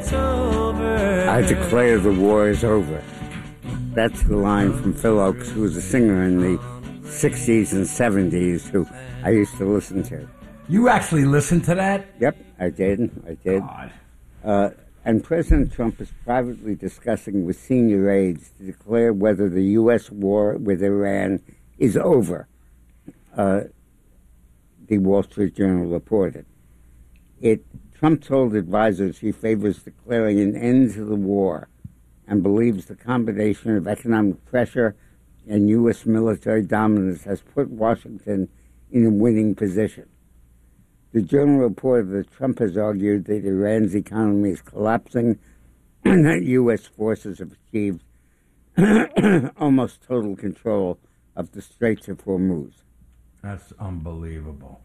I declare the war is over. That's the line from Phil Ochs, who was a singer in the 60s and 70s, who I used to listen to. You actually listened to that? Yep, I did. God. And President Trump is privately discussing with senior aides to declare whether the U.S. war with Iran is over, the Wall Street Journal reported. Trump told advisors he favors declaring an end to the war and believes the combination of economic pressure and U.S. military dominance has put Washington in a winning position. The Journal reported that Trump has argued that Iran's economy is collapsing and that U.S. forces have achieved almost total control of the Straits of Hormuz. That's unbelievable.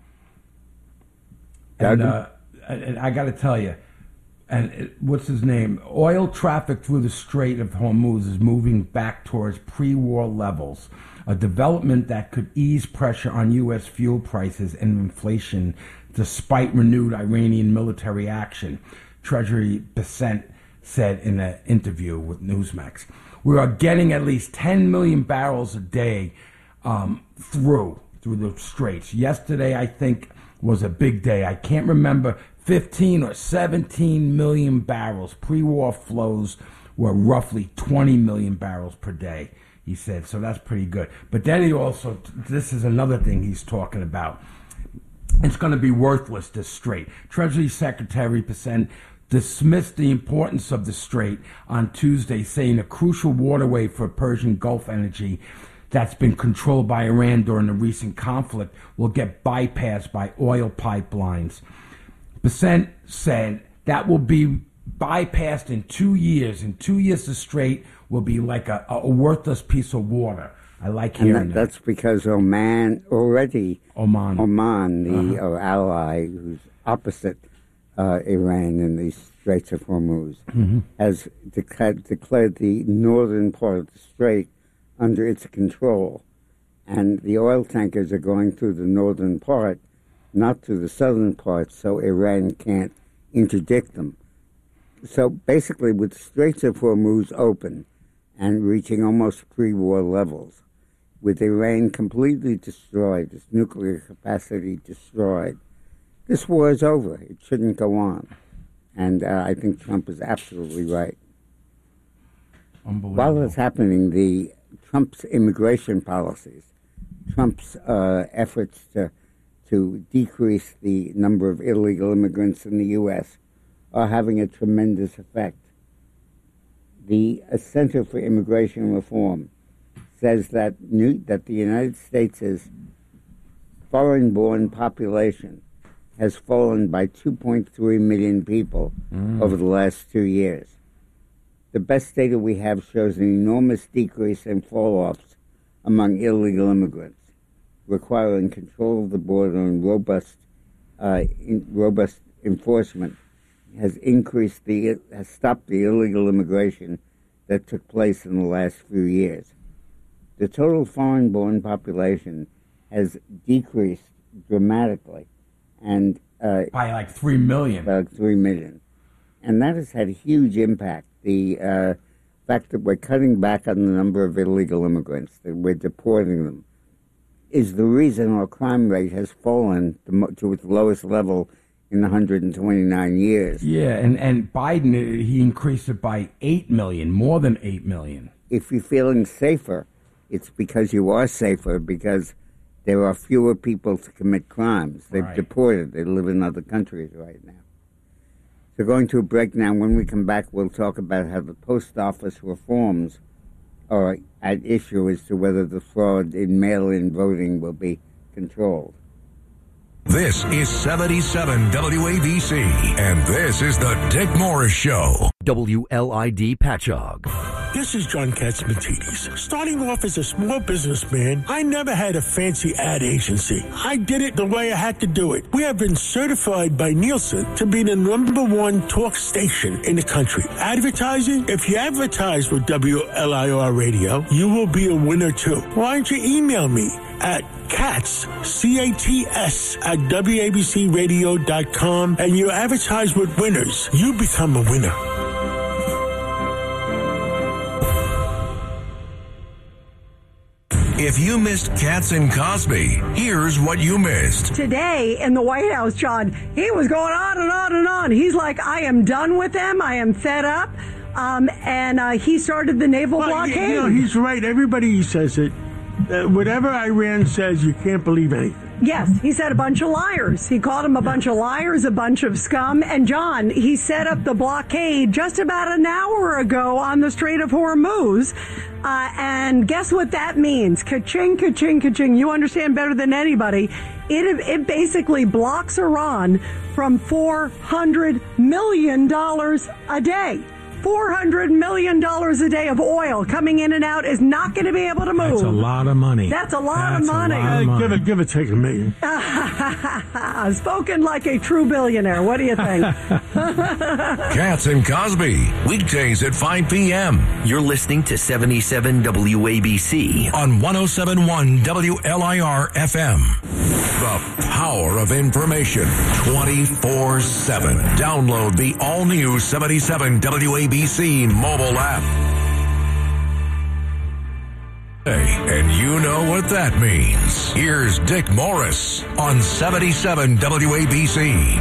Doug? And I got to tell you, what's his name? Oil traffic through the Strait of Hormuz is moving back towards pre-war levels, a development that could ease pressure on U.S. fuel prices and inflation despite renewed Iranian military action, Treasury Bessent said in an interview with Newsmax. We are getting at least 10 million barrels a day through the straits. Yesterday, I think, was a big day. I can't remember, 15 or 17 million barrels. Pre-war flows were roughly 20 million barrels per day, he said. So that's pretty good. But then he also, this is another thing he's talking about. It's going to be worthless, this strait. Treasury Secretary Bessent dismissed the importance of the strait on Tuesday, saying a crucial waterway for Persian Gulf energy that's been controlled by Iran during the recent conflict will get bypassed by oil pipelines. Bessent said that will be bypassed in 2 years. In 2 years, the strait will be like a worthless piece of water. I like hearing that. That's because Oman, the ally who's opposite Iran in the Straits of Hormuz, has declared the northern part of the strait under its control. And the oil tankers are going through the northern part, not through the southern part, so Iran can't interdict them. So basically, with the Straits of Hormuz open and reaching almost pre-war levels, with Iran completely destroyed, its nuclear capacity destroyed, this war is over. It shouldn't go on. And I think Trump is absolutely right. Unbelievable. While it's happening, Trump's immigration policies, Trump's efforts to decrease the number of illegal immigrants in the U.S. are having a tremendous effect. The Center for Immigration Reform says that the United States' foreign-born population has fallen by 2.3 million people over the last 2 years. The best data we have shows an enormous decrease in fall-offs among illegal immigrants, requiring control of the border and robust enforcement has stopped the illegal immigration that took place in the last few years. The total foreign-born population has decreased dramatically, and by like 3 million. By like 3 million, and that has had a huge impact. The fact that we're cutting back on the number of illegal immigrants, that we're deporting them, is the reason our crime rate has fallen to its lowest level in 129 years. Yeah, and Biden, he increased it by 8 million, more than 8 million. If you're feeling safer, it's because you are safer, because there are fewer people to commit crimes. They've deported. They live in other countries right now. So going to a break now. When we come back, we'll talk about how the post office reforms are at issue as to whether the fraud in mail-in voting will be controlled. This is 77 WABC, and this is the Dick Morris Show. WLID Patchogue. This is John Katzmatidis. Starting off as a small businessman, I never had a fancy ad agency. I did it the way I had to do it. We have been certified by Nielsen to be the #1 talk station in the country. Advertising? If you advertise with WLIR Radio, you will be a winner too. Why don't you email me at Katz, C-A-T-S, at WABCradio.com, and you advertise with winners. You become a winner. If you missed Katz and Cosby, here's what you missed. Today in the White House, John, he was going on and on and on. He's like, I am done with them. I am fed up. And he started the naval blockade. You know, he's right. Everybody says it. Whatever Iran says, you can't believe anything. Yes, he said a bunch of liars. He called them a bunch of liars, a bunch of scum. And John, he set up the blockade just about an hour ago on the Strait of Hormuz. And guess what that means? Ka-ching, ka-ching, ka-ching. You understand better than anybody. It basically blocks Iran from $400 million a day. $400 million a day of oil coming in and out is not going to be able to move. That's a lot of money. That's a lot of money. Give it, take $1 million. Spoken like a true billionaire. What do you think? Katz and Cosby, weekdays at 5 p.m. You're listening to 77 WABC. on 107.1 WLIR FM. The power of information 24/7. Download the all-new 77 WABC mobile app. And you know what that means. Here's Dick Morris on 77 WABC.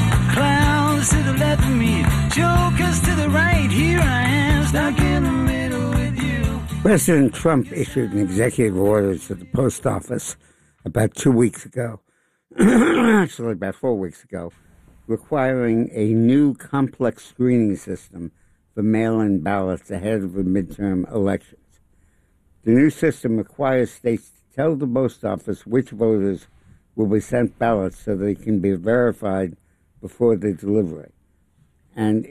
Clowns to the left of me, jokers to the right. Here I am, stuck in the middle with you. President Trump issued an executive order to the post office about 2 weeks ago, actually about 4 weeks ago, requiring a new complex screening system for mail-in ballots ahead of the midterm elections. The new system requires states to tell the post office which voters will be sent ballots so they can be verified before the delivery. And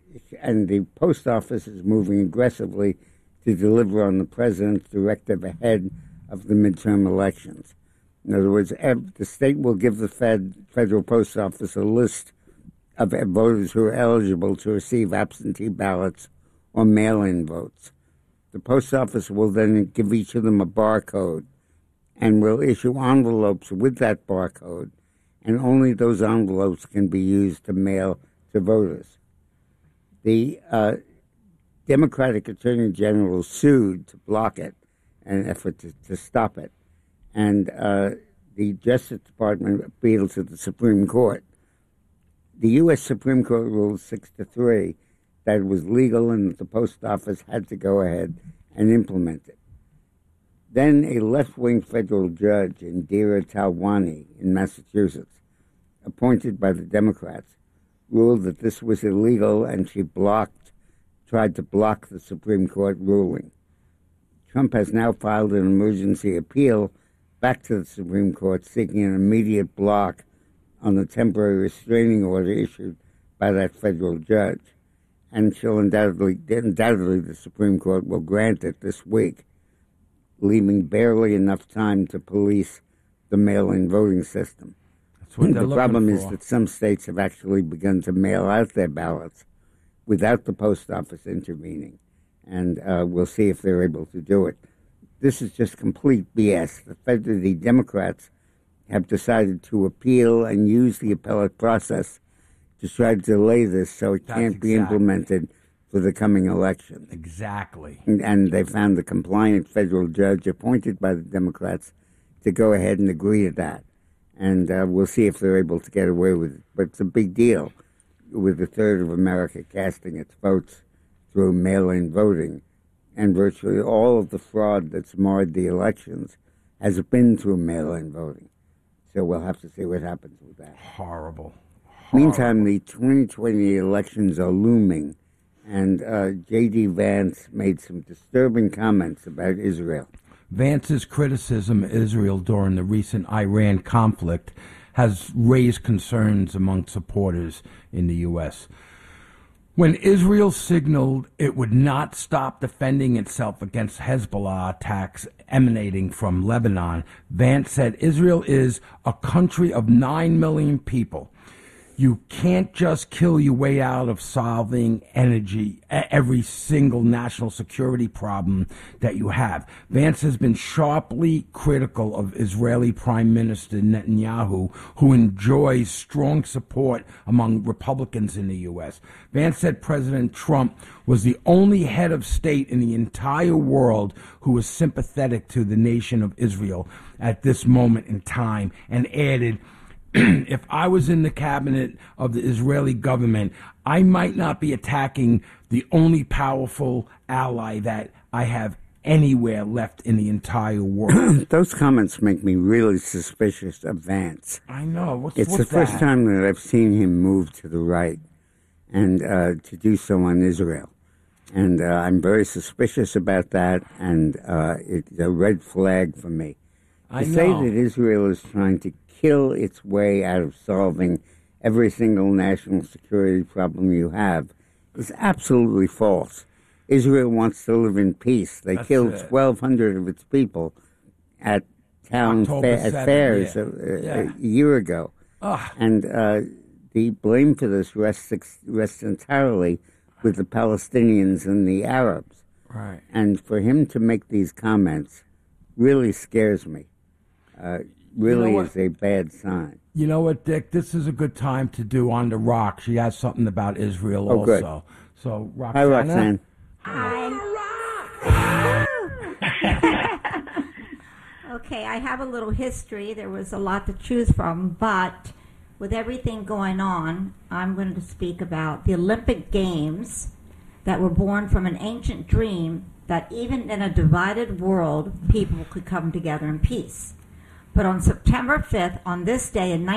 the post office is moving aggressively to deliver on the president's directive ahead of the midterm elections. In other words, the state will give the federal post office a list of voters who are eligible to receive absentee ballots or mail-in votes. The post office will then give each of them a barcode and will issue envelopes with that barcode, and only those envelopes can be used to mail to voters. The Democratic Attorney General sued to block it in an effort to stop it, and the Justice Department appealed to the Supreme Court. The U.S. Supreme Court ruled 6-3 that it was legal and that the post office had to go ahead and implement it. Then a left-wing federal judge, Indira Talwani in Massachusetts, appointed by the Democrats, ruled that this was illegal, and she tried to block the Supreme Court ruling. Trump has now filed an emergency appeal back to the Supreme Court seeking an immediate block on the temporary restraining order issued by that federal judge. And undoubtedly the Supreme Court will grant it this week, leaving barely enough time to police the mail-in voting system. The problem is that some states have actually begun to mail out their ballots without the post office intervening, and we'll see if they're able to do it. This is just complete BS. The Democrats have decided to appeal and use the appellate process to try to delay this so it can't be implemented for the coming election. Exactly. And they found the compliant federal judge appointed by the Democrats to go ahead and agree to that. And we'll see if they're able to get away with it. But it's a big deal with a third of America casting its votes through mail-in voting. And virtually all of the fraud that's marred the elections has been through mail-in voting. So we'll have to see what happens with that. Horrible. Meantime, the 2020 elections are looming, and J.D. Vance made some disturbing comments about Israel. Vance's criticism of Israel during the recent Iran conflict has raised concerns among supporters in the U.S. When Israel signaled it would not stop defending itself against Hezbollah attacks emanating from Lebanon, Vance said Israel is a country of 9 million people. You can't just kill your way out of solving every single national security problem that you have. Vance has been sharply critical of Israeli Prime Minister Netanyahu, who enjoys strong support among Republicans in the U.S. Vance said President Trump was the only head of state in the entire world who was sympathetic to the nation of Israel at this moment in time, and added, if I was in the cabinet of the Israeli government, I might not be attacking the only powerful ally that I have anywhere left in the entire world. Those comments make me really suspicious of Vance. I know. It's the first time that I've seen him move to the right and to do so on Israel. And I'm very suspicious about that, and it's a red flag for me. To say that Israel is trying to kill its way out of solving every single national security problem you have is absolutely false. Israel wants to live in peace. They killed 1,200 of its people at town fairs a year ago. And the blame for this rests entirely with the Palestinians and the Arabs. Right. And for him to make these comments really scares me. Really is a bad sign. You know what, Dick? This is a good time to do On the Rock. She has something about Israel also. Good. So, Roxanne. Hi, Roxanne. Hi. Okay, I have a little history. There was a lot to choose from, but with everything going on, I'm going to speak about the Olympic Games that were born from an ancient dream that even in a divided world, people could come together in peace. But on September 5th, on this day in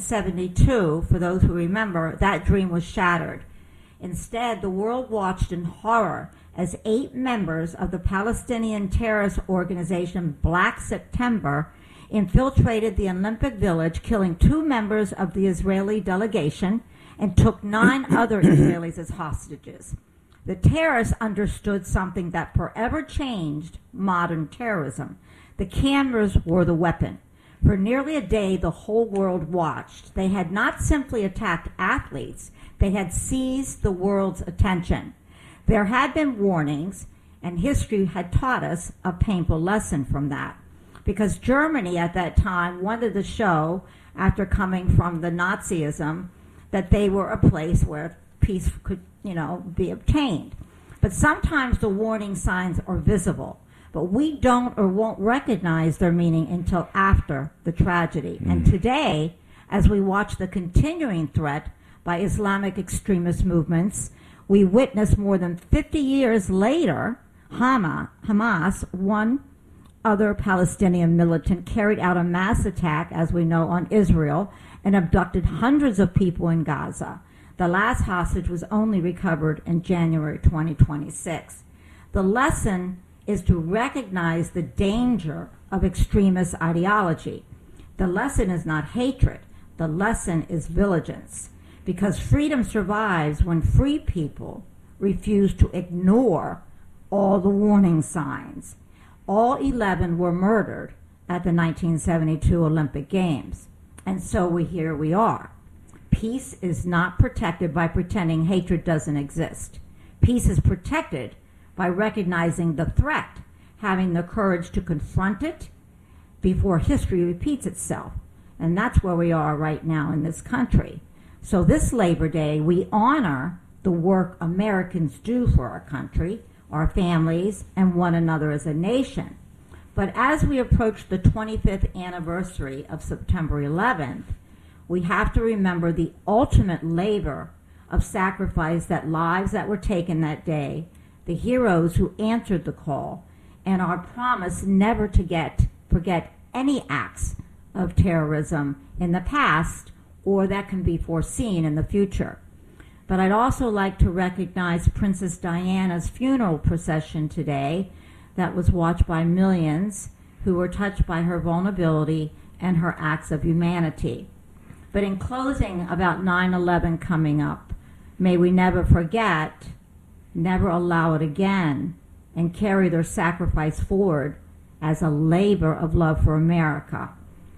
1972, for those who remember, that dream was shattered. Instead, the world watched in horror as 8 members of the Palestinian terrorist organization Black September infiltrated the Olympic Village, killing 2 members of the Israeli delegation and took 9 other Israelis as hostages. The terrorists understood something that forever changed modern terrorism. The cameras were the weapon. For nearly a day, the whole world watched. They had not simply attacked athletes, they had seized the world's attention. There had been warnings, and history had taught us a painful lesson from that. Because Germany at that time wanted to show, after coming from the Nazism, that they were a place where peace could, be obtained. But sometimes the warning signs are visible, but we don't or won't recognize their meaning until after the tragedy. And today, as we watch the continuing threat by Islamic extremist movements, we witness more than 50 years later, Hamas, one other Palestinian militant, carried out a mass attack, as we know, on Israel and abducted hundreds of people in Gaza. The last hostage was only recovered in January 2026. The lesson is to recognize the danger of extremist ideology. The lesson is not hatred. The lesson is vigilance. Because freedom survives when free people refuse to ignore all the warning signs. All 11 were murdered at the 1972 Olympic Games. And so here we are. Peace is not protected by pretending hatred doesn't exist. Peace is protected by recognizing the threat, having the courage to confront it before history repeats itself. And that's where we are right now in this country. So this Labor Day, we honor the work Americans do for our country, our families, and one another as a nation. But as we approach the 25th anniversary of September 11th, we have to remember the ultimate labor of sacrifice, that lives that were taken that day, the heroes who answered the call, and our promise never to forget any acts of terrorism in the past or that can be foreseen in the future. But I'd also like to recognize Princess Diana's funeral procession today that was watched by millions who were touched by her vulnerability and her acts of humanity. But in closing about 9/11 coming up, may we never forget, never allow it again, and carry their sacrifice forward as a labor of love for America.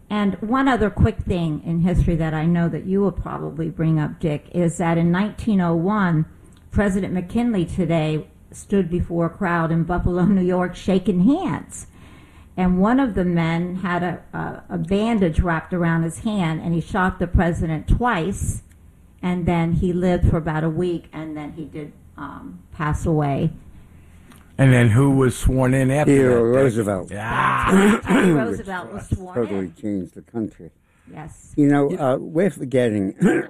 And one other quick thing in history that I know that you will probably bring up, Dick, is that in 1901, President McKinley today stood before a crowd in Buffalo, New York, shaking hands. And one of the men had a bandage wrapped around his hand, and he shot the president twice, and then he lived for about a week, and then he did pass away. And then who was sworn in after Theodore that? Roosevelt. Teddy Roosevelt was sworn Totally in. changed the country. Yes. You know, we're forgetting,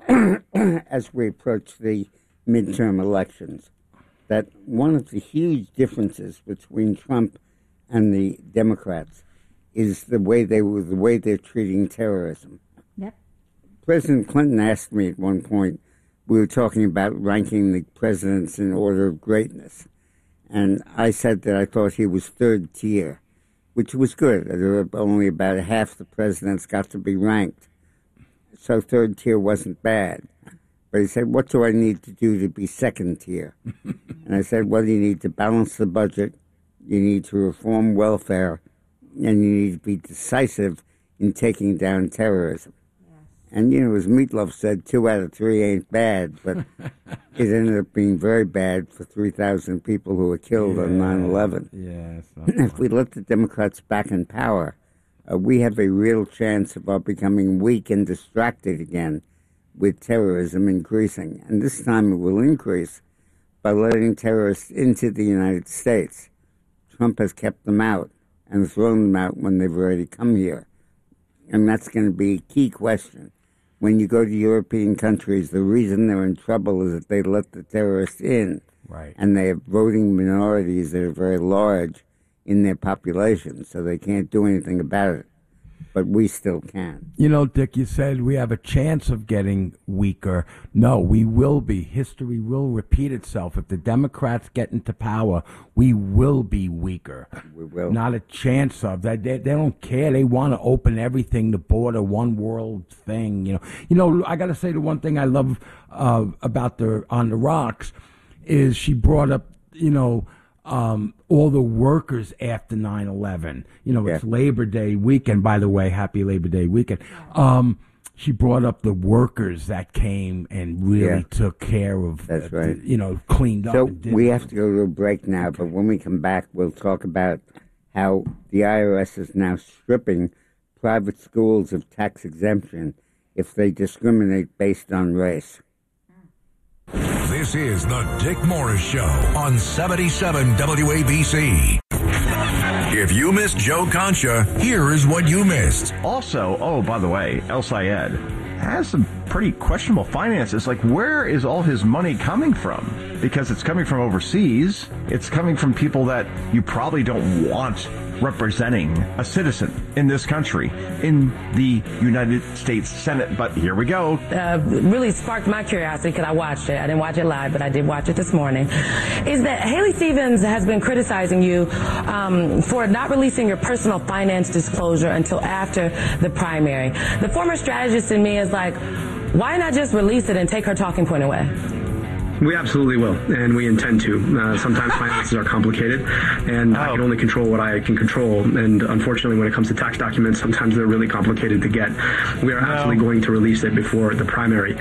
as we approach the midterm elections, that one of the huge differences between Trump and the Democrats is the way they're treating terrorism. Yep. President Clinton asked me at one point, we were talking about ranking the presidents in order of greatness, and I said that I thought he was third tier, which was good. There were only about half the presidents got to be ranked, so third tier wasn't bad. But he said, what do I need to do to be second tier? And I said, well, you need to balance the budget, you need to reform welfare, and you need to be decisive in taking down terrorism. Yes. And, you know, as Meatloaf said, 2 out of 3 ain't bad, but it ended up being very bad for 3,000 people who were killed on 9/11. Yes. If we let the Democrats back in power, we have a real chance of our becoming weak and distracted again with terrorism increasing. And this time it will increase by letting terrorists into the United States. Trump has kept them out and thrown them out when they've already come here. And that's going to be a key question. When you go to European countries, the reason they're in trouble is that they let the terrorists in. Right. And they have voting minorities that are very large in their population, so they can't do anything about it. But we still can. You know, Dick, you said we have a chance of getting weaker. No, we will be. History will repeat itself. If the Democrats get into power, we will be weaker. We will. Not a chance of. They don't care. They want to open everything, the border, one world thing. You know. I got to say the one thing I love about On the Rocks is she brought up, all the workers after 9/11. It's Labor Day weekend, by the way. Happy Labor Day weekend. She brought up the workers that came and really took care of, that's right. Cleaned up. So we have to go to a break now, but when we come back, we'll talk about how the IRS is now stripping private schools of tax exemption if they discriminate based on race. This is the Dick Morris Show on 77 WABC. If you missed Joe Concha, here is what you missed. Also, by the way, El Sayed has some pretty questionable finances. Like, where is all his money coming from? Because it's coming from overseas. It's coming from people that you probably don't want representing a citizen in this country, in the United States Senate. But here we go. Really sparked my curiosity because I watched it. I didn't watch it live, but I did watch it this morning. Is that Haley Stevens has been criticizing you for not releasing your personal finance disclosure until after the primary. The former strategist in me is like, why not just release it and take her talking point away? We absolutely will, and we intend to. Sometimes finances are complicated, and I can only control what I can control. And unfortunately, when it comes to tax documents, sometimes they're really complicated to get. We are absolutely going to release it before the primary.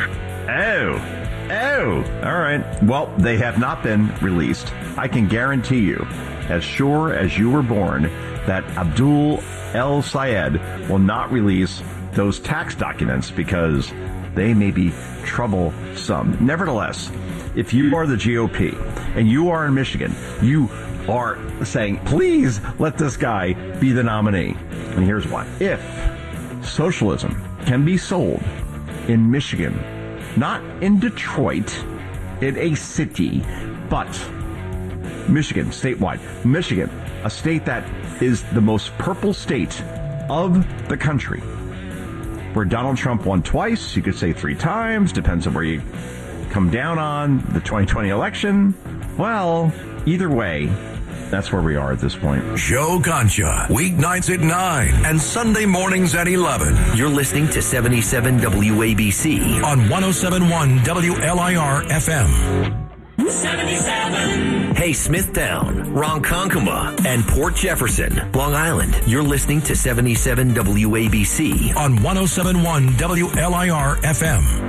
Oh, all right. Well, they have not been released. I can guarantee you, as sure as you were born, that Abdul El Sayed will not release those tax documents because they may be troublesome. Nevertheless, if you are the GOP and you are in Michigan, you are saying, please let this guy be the nominee. And here's why. If socialism can be sold in Michigan, not in Detroit, in a city, but Michigan, statewide. Michigan, a state that is the most purple state of the country, where Donald Trump won twice, you could say 3 times, depends on where you come down on the 2020 election. Well, either way, that's where we are at this point. Joe Concha, weeknights at 9 and Sunday mornings at 11. You're listening to 77 WABC on 107.1 WLIR FM. 77 Hey, Smithtown, Ronkonkoma, and Port Jefferson, Long Island. You're listening to 77 WABC on 107.1 WLIR FM.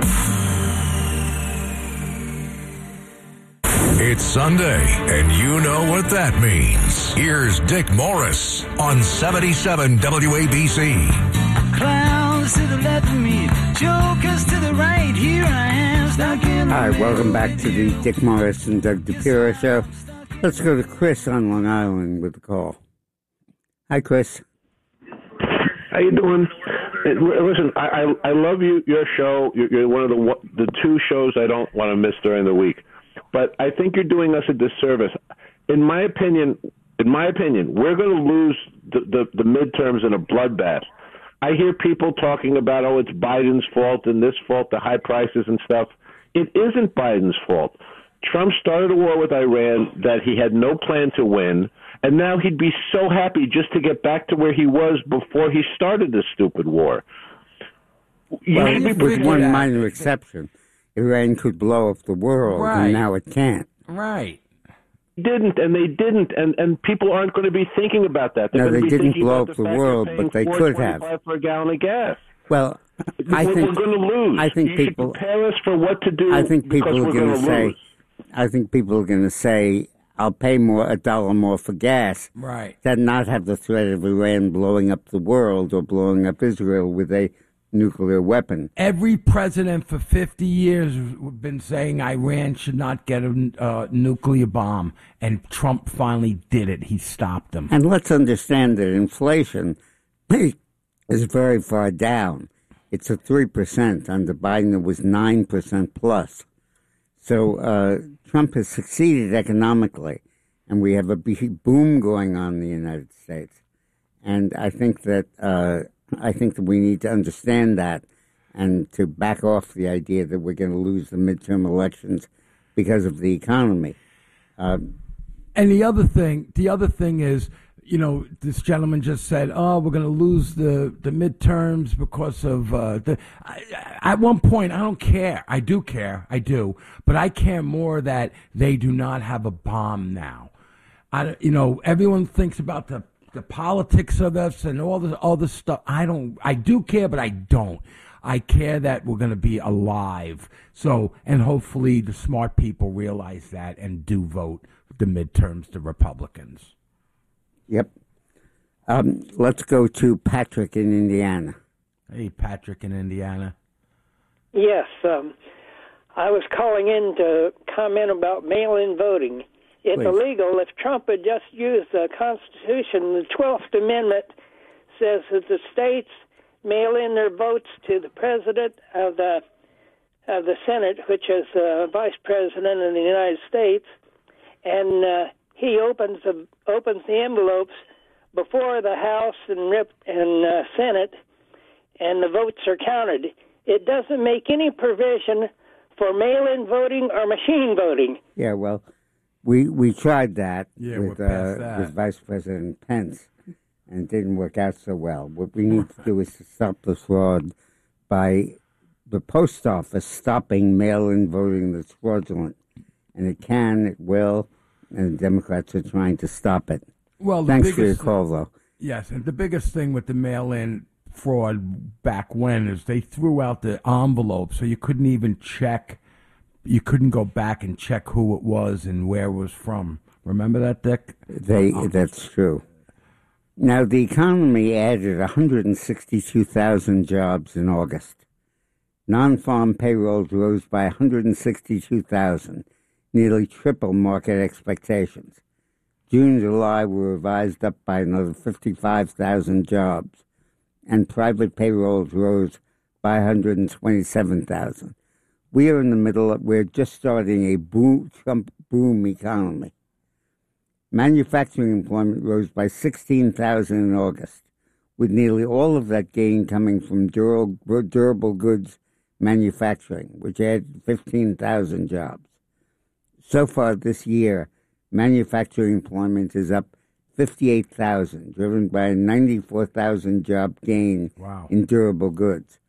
It's Sunday, and you know what that means. Here's Dick Morris on 77 WABC. Clowns to the left of me, jokers to the right. Here I am, stuck in the All right, middle. welcome back to the Dick Morris and Doug DePiro show. Let's go to Chris on Long Island with the call. Hi, Chris. How you doing? Listen, I love your show. You're one of the two shows I don't want to miss during the week. But I think you're doing us a disservice. In my opinion, we're going to lose the midterms in a bloodbath. I hear people talking about, it's Biden's fault and this fault, the high prices and stuff. It isn't Biden's fault. Trump started a war with Iran that he had no plan to win, and now he'd be so happy just to get back to where he was before he started this stupid war. With one minor exception. Iran could blow up the world, and now it can't. Right. They didn't, and people aren't going to be thinking about that. They're No, going they to be didn't thinking blow about up the fact world, they're but they paying could have. $4.25 for a gallon of gas. Well, I we're think going to lose. I think you people should prepare us for what to do. I think people because are we're going to say. lose. I think people are going to say, "I'll pay $1 more for gas." Right. That not have the threat of Iran blowing up the world or blowing up Israel with a nuclear weapon. Every president for 50 years has been saying Iran should not get a nuclear bomb, and Trump finally did it. He stopped them. And let's understand that inflation is very far down. It's at 3%. Under Biden, it was 9% plus. So Trump has succeeded economically, and we have a big boom going on in the United States. And I think that we need to understand that and to back off the idea that we're going to lose the midterm elections because of the economy. And the other thing is, this gentleman just said, we're going to lose the midterms because of at one point, I don't care. I do care. I do. But I care more that they do not have a bomb now. Everyone thinks about the politics of this and all this stuff. I do care, but I don't. I care that we're going to be alive. So, and hopefully the smart people realize that and do vote the midterms to Republicans. Yep. Let's go to Patrick in Indiana. Hey, Patrick in Indiana. Yes. I was calling in to comment about mail-in voting. It's Please. illegal. If Trump had just used the Constitution, the 12th Amendment says that the states mail in their votes to the president of the Senate, which is vice president in the United States, and he opens the envelopes before the House and Senate, and the votes are counted. It doesn't make any provision for mail-in voting or machine voting. Yeah, well, we tried that with that. Vice President Pence, and it didn't work out so well. What we need to do is to stop the fraud by the post office stopping mail-in voting that's fraudulent. And it will, and the Democrats are trying to stop it. Well, thanks for your call, though. Yes, and the biggest thing with the mail-in fraud back when is they threw out the envelope, so you couldn't even check. You couldn't go back and check who it was and where it was from. Remember that, Dick? That's true. Now, the economy added 162,000 jobs in August. Non-farm payrolls rose by 162,000, nearly triple market expectations. June and July were revised up by another 55,000 jobs, and private payrolls rose by 127,000. We are in the middle we're just starting a Trump boom economy. Manufacturing employment rose by 16,000 in August, with nearly all of that gain coming from durable goods manufacturing, which added 15,000 jobs. So far this year, manufacturing employment is up 58,000, driven by a 94,000 job gain in durable goods.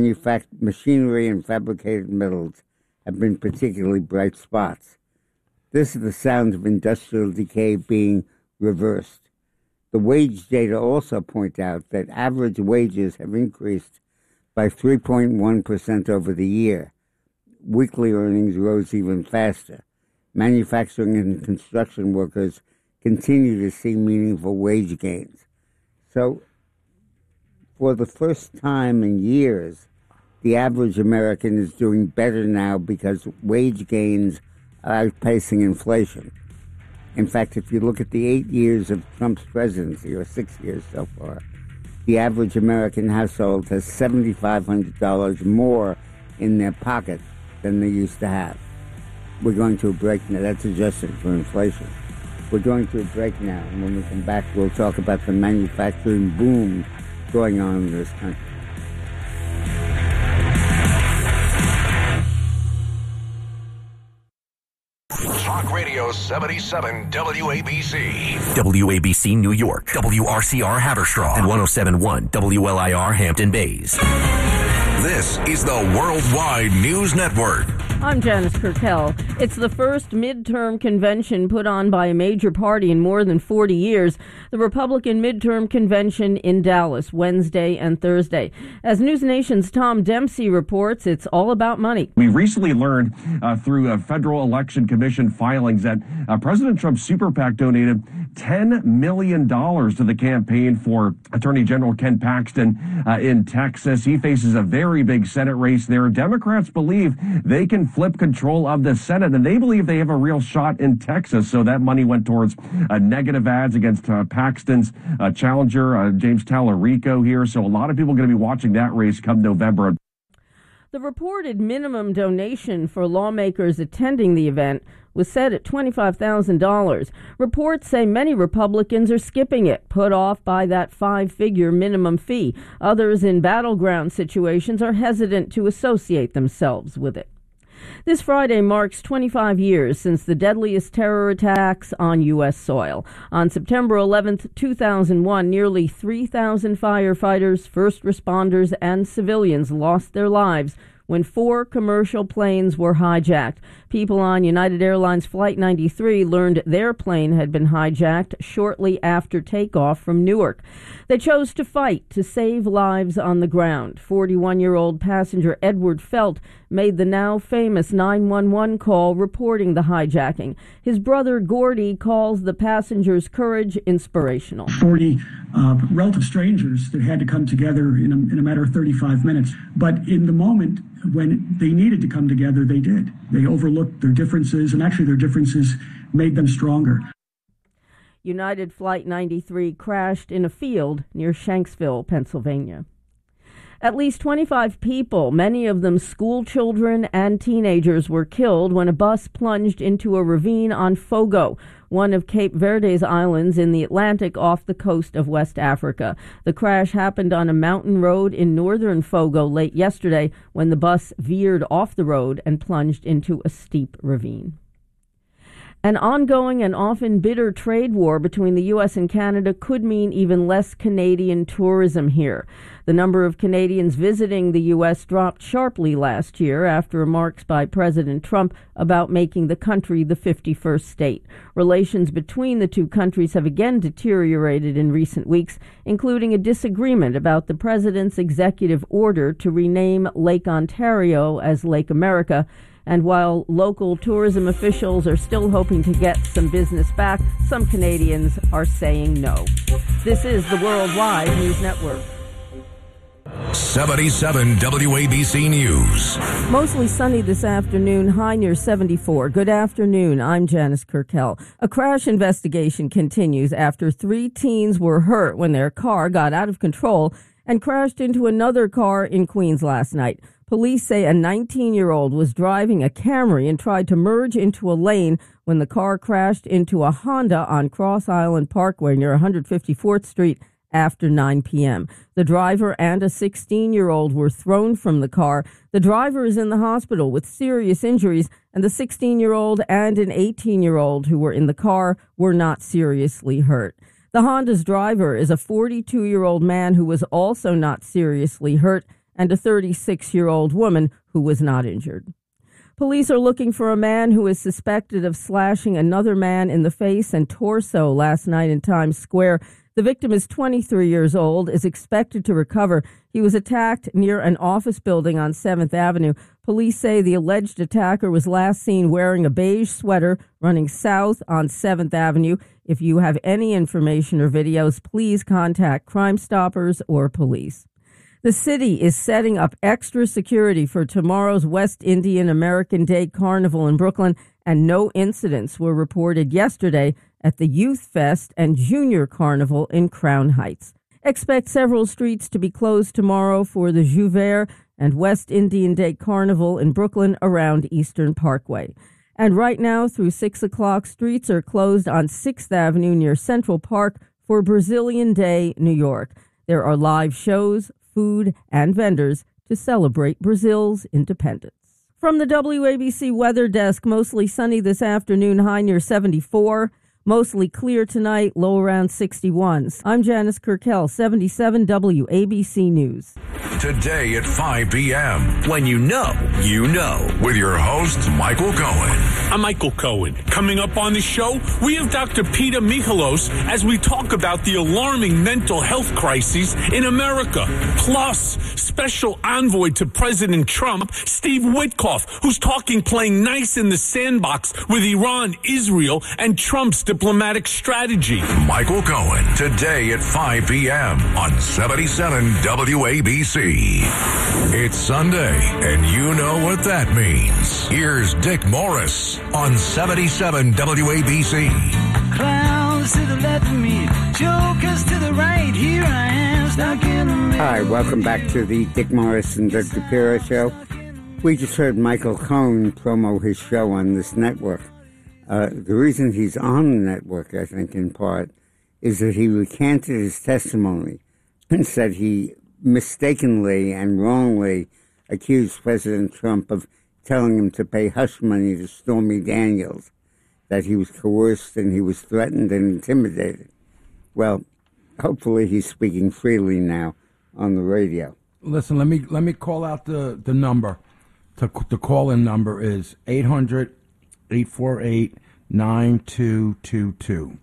Machinery and fabricated metals have been particularly bright spots. This is the sound of industrial decay being reversed. The wage data also point out that average wages have increased by 3.1% over the year. Weekly earnings rose even faster. Manufacturing and construction workers continue to see meaningful wage gains. So, for the first time in years, the average American is doing better now because wage gains are outpacing inflation. In fact, if you look at the 8 years of Trump's presidency, or 6 years so far, the average American household has $7,500 more in their pocket than they used to have. We're going to a break now. That's adjusted for inflation. We're going to a break now, and when we come back, we'll talk about the manufacturing boom going on in this country. Talk Radio 77 WABC. WABC New York, WRCR Haverstraw, and 107.1 WLIR Hampton Bays. This is the Worldwide News Network. I'm Janice Kurkel. It's the first midterm convention put on by a major party in more than 40 years. The Republican midterm convention in Dallas, Wednesday and Thursday. As News Nation's Tom Dempsey reports, it's all about money. We recently learned through Federal Election Commission filings that President Trump's super PAC donated $10 million to the campaign for Attorney General Ken Paxton in Texas. He faces a very big Senate race there. Democrats believe they can flip control of the Senate, and they believe they have a real shot in Texas. So that money went towards negative ads against Paxton's challenger, James Tallarico here. So a lot of people are going to be watching that race come November. The reported minimum donation for lawmakers attending the event was set at $25,000. Reports say many Republicans are skipping it, put off by that five-figure minimum fee. Others in battleground situations are hesitant to associate themselves with it. This Friday marks 25 years since the deadliest terror attacks on U.S. soil. On September 11th, 2001, nearly 3,000 firefighters, first responders, and civilians lost their lives when 4 commercial planes were hijacked. People on United Airlines Flight 93 learned their plane had been hijacked shortly after takeoff from Newark. They chose to fight to save lives on the ground. 41-year-old passenger Edward Felt made the now famous 911 call reporting the hijacking. His brother Gordy calls the passenger's courage inspirational. 40 relative strangers that had to come together in a matter of 35 minutes. But in the moment when they needed to come together, they did. They overlooked their differences, and actually their differences made them stronger. United Flight 93 crashed in a field near Shanksville, Pennsylvania. At least 25 people, many of them school children and teenagers, were killed when a bus plunged into a ravine on Fogo, one of Cape Verde's islands in the Atlantic off the coast of West Africa. The crash happened on a mountain road in northern Fogo late yesterday when the bus veered off the road and plunged into a steep ravine. An ongoing and often bitter trade war between the U.S. and Canada could mean even less Canadian tourism here. The number of Canadians visiting the U.S. dropped sharply last year after remarks by President Trump about making the country the 51st state. Relations between the two countries have again deteriorated in recent weeks, including a disagreement about the president's executive order to rename Lake Ontario as Lake America. And while local tourism officials are still hoping to get some business back, some Canadians are saying no. This is the Worldwide News Network. 77 WABC News. Mostly sunny this afternoon, high near 74. Good afternoon. I'm Janice Kurkel. A crash investigation continues after 3 teens were hurt when their car got out of control and crashed into another car in Queens last night. Police say a 19-year-old was driving a Camry and tried to merge into a lane when the car crashed into a Honda on Cross Island Parkway near 154th Street after 9 p.m. The driver and a 16-year-old were thrown from the car. The driver is in the hospital with serious injuries, and the 16-year-old and an 18-year-old who were in the car were not seriously hurt. The Honda's driver is a 42-year-old man who was also not seriously hurt, and a 36-year-old woman who was not injured. Police are looking for a man who is suspected of slashing another man in the face and torso last night in Times Square. The victim is 23 years old, is expected to recover. He was attacked near an office building on 7th Avenue. Police say the alleged attacker was last seen wearing a beige sweater running south on 7th Avenue. If you have any information or videos, please contact Crime Stoppers or police. The city is setting up extra security for tomorrow's West Indian American Day Carnival in Brooklyn, and no incidents were reported yesterday at the Youth Fest and Junior Carnival in Crown Heights. Expect several streets to be closed tomorrow for the Jouvert and West Indian Day Carnival in Brooklyn around Eastern Parkway. And right now, through 6 o'clock, streets are closed on 6th Avenue near Central Park for Brazilian Day, New York. There are live shows, food, and vendors to celebrate Brazil's independence. From the WABC Weather Desk, mostly sunny this afternoon, high near 74. Mostly clear tonight, low around 61s. I'm Janice Kirkell, 77 WABC News. Today at 5 p.m. When you know, you know. With your host, Michael Cohen. I'm Michael Cohen. Coming up on the show, we have Dr. Peter Michalos as we talk about the alarming mental health crises in America. Plus, special envoy to President Trump, Steve Witkoff, who's talking playing nice in the sandbox with Iran, Israel, and Trump's diplomatic strategy. Michael Cohen, today at 5 p.m. on 77 WABC. It's Sunday, and you know what that means. Here's Dick Morris on 77 WABC. Clowns to the left of me, jokers to the right. Here I am, stuck in the middle. Hi, welcome back to the Dick Morris and Doug DePiro show. We just heard Michael Cohen promo his show on this network. The reason he's on the network, I think, in part, is that he recanted his testimony and said he mistakenly and wrongly accused President Trump of telling him to pay hush money to Stormy Daniels, that he was coerced and he was threatened and intimidated. Well, hopefully he's speaking freely now on the radio. Listen, let me call out the number. The call-in number is 800-848-9222.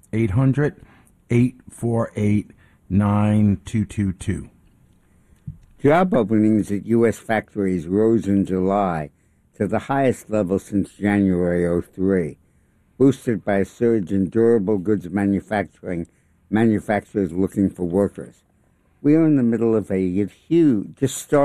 800-848-9222. Job openings at U.S. factories rose in July to the highest level since January 03, boosted by a surge in durable goods manufacturing, manufacturers looking for workers. We are in the middle of a huge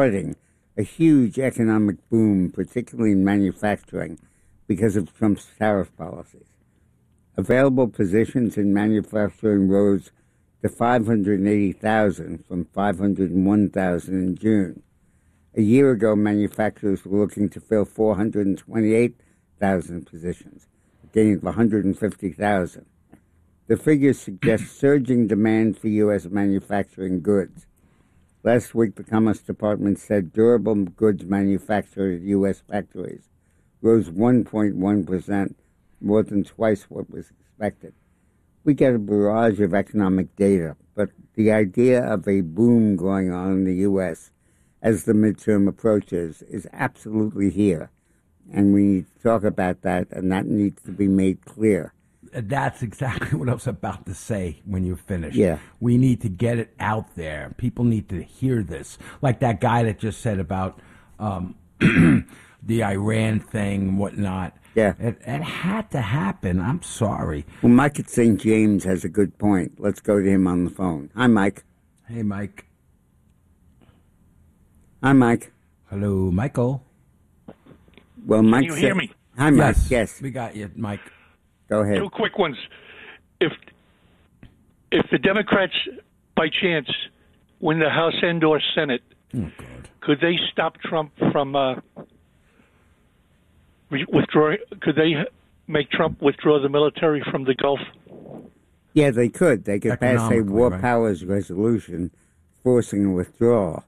economic boom, particularly in manufacturing, because of Trump's tariff policies. Available positions in manufacturing rose to 580,000 from 501,000 in June. A year ago, manufacturers were looking to fill 428,000 positions, a gain of 150,000. The figures suggest surging demand for U.S. manufacturing goods. Last week, the Commerce Department said durable goods manufactured at U.S. factories rose 1.1%, more than twice what was expected. We get a barrage of economic data, but the idea of a boom going on in the U.S. as the midterm approaches is absolutely here. And we need to talk about that, and that needs to be made clear. That's exactly what I was about to say when you finished. Yeah. We need to get it out there. People need to hear this. Like that guy that just said about the Iran thing and whatnot. Yeah. It had to happen. I'm sorry. Well, Mike at St. James has a good point. Let's go to him on the phone. Hi, Mike. Hey, Mike. Hi, Mike. Hello, Michael. Well, Mike. Can you hear me? Hi, Mike. Yes. We got you, Mike. Go ahead. Two quick ones. If the Democrats, by chance, win the House and or Senate, could they stop Trump from withdrawing? Could they make Trump withdraw the military from the Gulf? Yeah, they could. They could pass a war powers resolution forcing a withdrawal.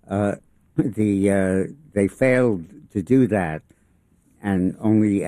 They failed to do that, finally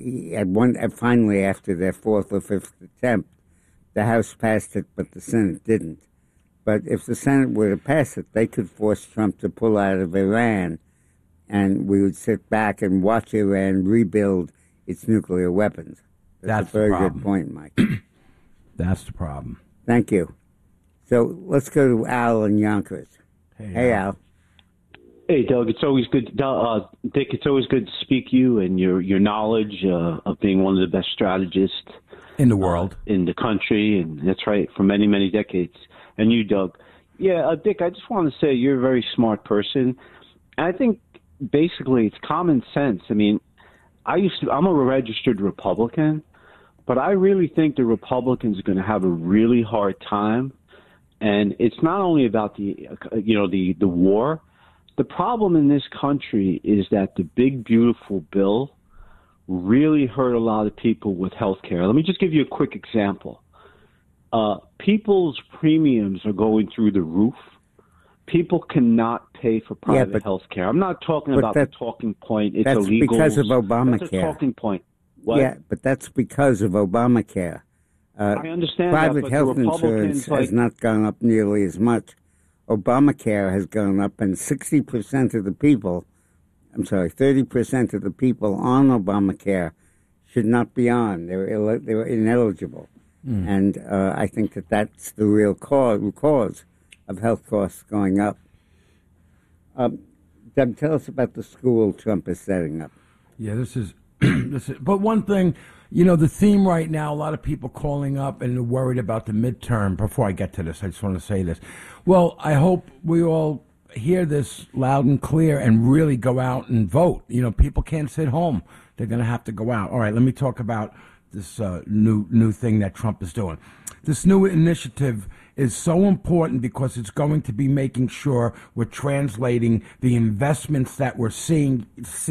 after their fourth or fifth attempt, the House passed it, but the Senate didn't. But if the Senate were to pass it, they could force Trump to pull out of Iran and we would sit back and watch Iran rebuild its nuclear weapons. That's a very good point, Mike. That's the problem. Thank you. So let's go to Al in Yonkers. Hey, Al. Hey, Doug. It's always good, Dick. It's always good to speak to you and your knowledge of being one of the best strategists in the world, in the country, and that's right, for many, many decades. And you, Doug. Yeah, Dick. I just want to say you're a very smart person, and I think basically it's common sense. I mean, I'm a registered Republican, but I really think the Republicans are going to have a really hard time. And it's not only about the war. The problem in this country is that the big, beautiful bill really hurt a lot of people with health care. Let me just give you a quick example. People's premiums are going through the roof. People cannot pay for private health care. I'm not talking about the talking point. It's illegal. That's because of Obamacare. That's a talking point. What? Yeah, but that's because of Obamacare. I understand private that, but health the insurance has not gone up nearly as much. Obamacare has gone up, and 30% of the people on Obamacare should not be on. They're ineligible. And I think that's the real cause of health costs going up. Doug, tell us about the school Trump is setting up. Yeah, this is. But one thing, the theme right now, a lot of people calling up and they're worried about the midterm. Before I get to this, I just want to say this. Well, I hope we all hear this loud and clear and really go out and vote. People can't sit home. They're going to have to go out. All right, let me talk about this new thing that Trump is doing. This new initiative is so important because it's going to be making sure we're translating the investments that we're seeing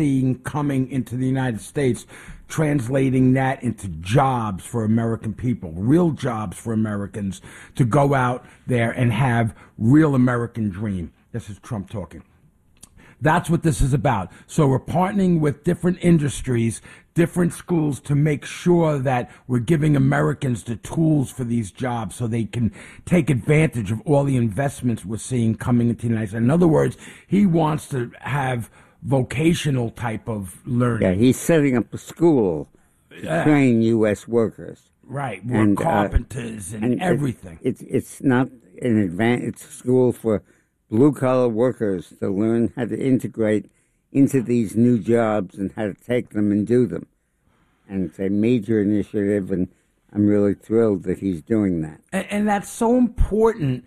coming into the United States, translating that into jobs for American people, real jobs for Americans to go out there and have real American dream. This is Trump talking. That's what this is about. So we're partnering with different industries, different schools to make sure that we're giving Americans the tools for these jobs so they can take advantage of all the investments we're seeing coming into the United States. In other words, he wants to have vocational type of learning. Yeah, he's setting up a school to train U.S. workers. Right, we're carpenters and everything. It's not it's a school for blue-collar workers to learn how to integrate into these new jobs and how to take them and do them. And it's a major initiative, and I'm really thrilled that he's doing that. And that's so important.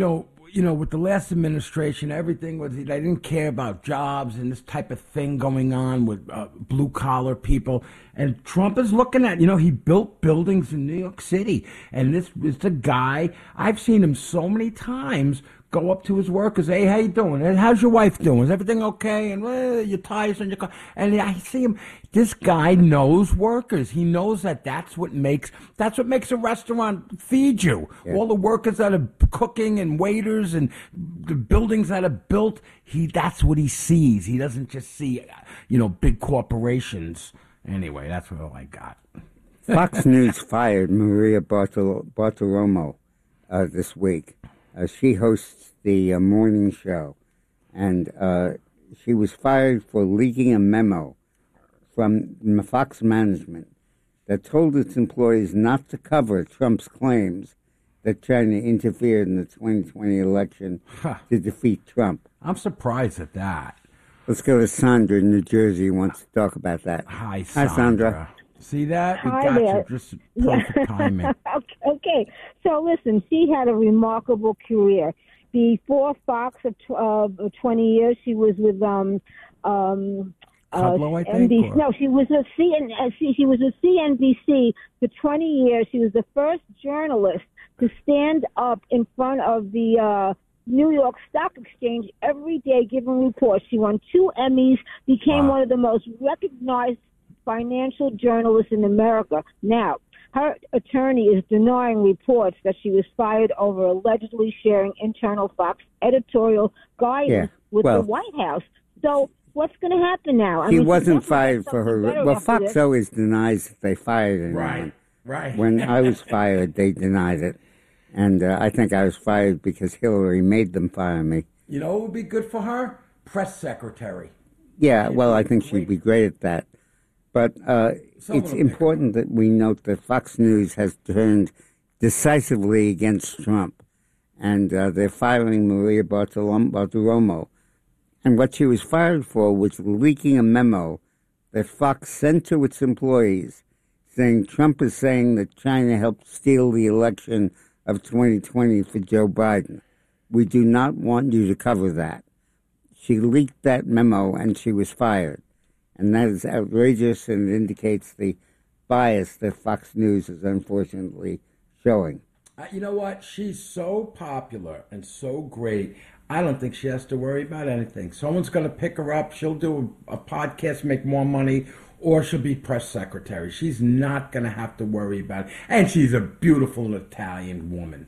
With the last administration, everything was, they didn't care about jobs and this type of thing going on with blue-collar people. And Trump is looking at, he built buildings in New York City. And this is the guy, I've seen him so many times go up to his workers, hey, how you doing? And how's your wife doing? Is everything okay? And your tires on your car. And I see him. This guy knows workers. He knows that's what makes a restaurant feed you. Yeah. All the workers that are cooking and waiters and the buildings that are built. That's what he sees. He doesn't just see, big corporations. Anyway, that's what I got. Fox News fired Maria Bartiromo this week. She hosts the morning show, and she was fired for leaking a memo from Fox management that told its employees not to cover Trump's claims that China interfered in the 2020 election to defeat Trump. I'm surprised at that. Let's go to Sandra in New Jersey who wants to talk about that. Hi, Sandra. See that? We Hi got there. you. Just perfect timing. Okay. So listen, she had a remarkable career. Before Fox of 20 years, she was with Kudlow, I think. NBC. No, she was with she was with CNBC for 20 years. She was the first journalist to stand up in front of the New York Stock Exchange every day giving reports. She won 2 Emmys, became one of the most recognized financial journalists in America. Now, her attorney is denying reports that she was fired over allegedly sharing internal Fox editorial guidance with the White House. So what's going to happen now? He wasn't fired for her. Well, Fox always denies that they fired anyone. Right. When I was fired, they denied it. And I think I was fired because Hillary made them fire me. You know what would be good for her? Press secretary. Yeah, well, I think she'd be great at that. But it's important that we note that Fox News has turned decisively against Trump, and they're firing Maria Bartiromo. And what she was fired for was leaking a memo that Fox sent to its employees saying Trump is saying that China helped steal the election of 2020 for Joe Biden. We do not want you to cover that. She leaked that memo and she was fired. And that is outrageous and it indicates the bias that Fox News is unfortunately showing. You know what? She's so popular and so great. I don't think she has to worry about anything. Someone's going to pick her up. She'll do a podcast, make more money, or she'll be press secretary. She's not going to have to worry about it. And she's a beautiful Italian woman.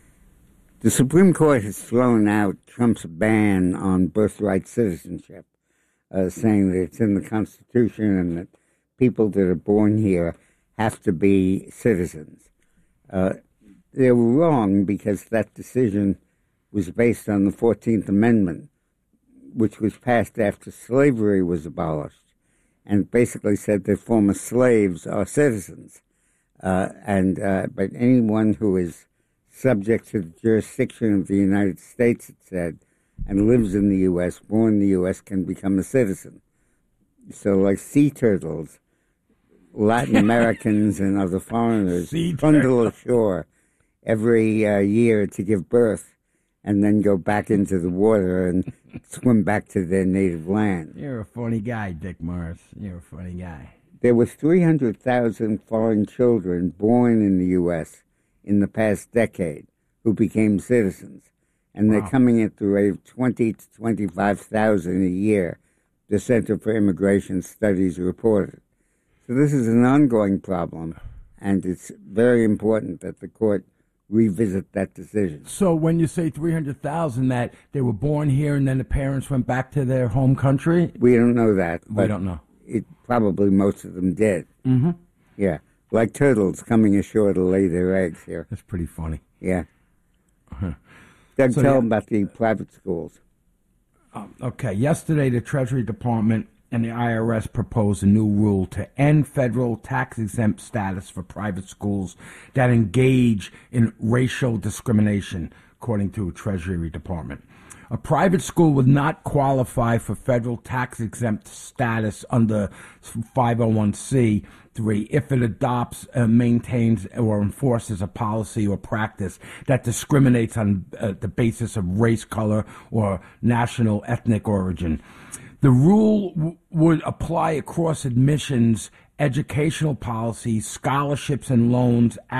The Supreme Court has thrown out Trump's ban on birthright citizenship, saying that it's in the Constitution and that people that are born here have to be citizens. They were wrong because that decision was based on the 14th Amendment, which was passed after slavery was abolished, and basically said that former slaves are citizens. But anyone who is subject to the jurisdiction of the United States, it said, and lives in the U.S., born in the U.S., can become a citizen. So like sea turtles, Latin Americans and other foreigners trundle ashore every year to give birth and then go back into the water and swim back to their native land. You're a funny guy, Dick Morris. You're a funny guy. There were 300,000 foreign children born in the U.S. in the past decade who became citizens, and they're coming at the rate of 20 to 25,000 a year, the Center for Immigration Studies reported. So this is an ongoing problem, and it's very important that the court revisit that decision. So when you say 300,000, that they were born here and then the parents went back to their home country? We don't know that. We don't know. It probably most of them did. Mm-hmm. Yeah, like turtles coming ashore to lay their eggs here. That's pretty funny. Yeah. Uh-huh. Doug, tell them about the private schools. Okay, yesterday the Treasury Department and the IRS proposed a new rule to end federal tax-exempt status for private schools that engage in racial discrimination, according to the Treasury Department. A private school would not qualify for federal tax-exempt status under 501c3 if it adopts, maintains, or enforces a policy or practice that discriminates on the basis of race, color, or national ethnic origin. The rule would apply across admissions, educational policies, scholarships and loans,